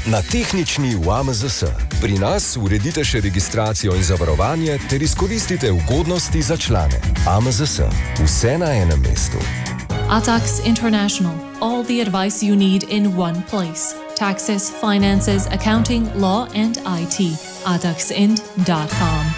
Na tehnični v AMZS. Pri nas uredite še registracijo in zavarovanje ter izkoristite ugodnosti za člane. AMZS. Vse na enem mestu. Atax International. All the advice you need in one place. Taxes, finances, accounting, law and IT. ataxind.com